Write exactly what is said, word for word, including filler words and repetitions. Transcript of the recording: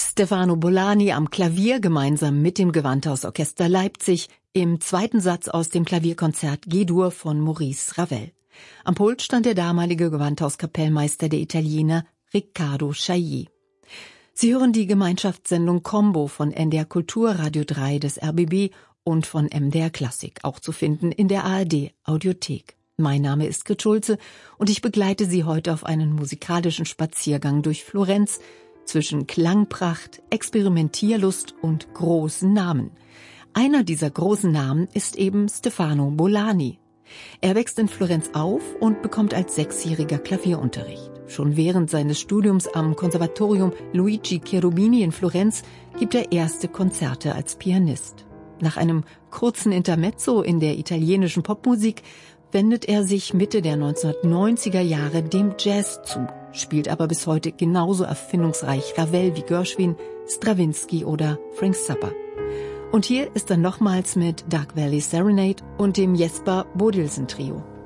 Stefano Bolani am Klavier gemeinsam mit dem Gewandhausorchester Leipzig im zweiten Satz aus dem Klavierkonzert G-Dur von Maurice Ravel. Am Pult stand der damalige Gewandhauskapellmeister der Italiener Riccardo Chailly. Sie hören die Gemeinschaftssendung Combo von N D R Kultur, Radio drei des R B B und von M D R Klassik, auch zu finden in der A R D Audiothek. Mein Name ist Grit Schulze und ich begleite Sie heute auf einen musikalischen Spaziergang durch Florenz zwischen Klangpracht, Experimentierlust und großen Namen. Einer dieser großen Namen ist eben Stefano Bolani. Er wächst in Florenz auf und bekommt als Sechsjähriger Klavierunterricht. Schon während seines Studiums am Konservatorium Luigi Cherubini in Florenz gibt er erste Konzerte als Pianist. Nach einem kurzen Intermezzo in der italienischen Popmusik wendet er sich Mitte der neunzehnhundertneunziger Jahre dem Jazz zu, spielt aber bis heute genauso erfindungsreich Ravel wie Gershwin, Stravinsky oder Frank Zappa. Und hier ist er nochmals mit Dark Valley Serenade und dem Jesper Bodilsen Trio.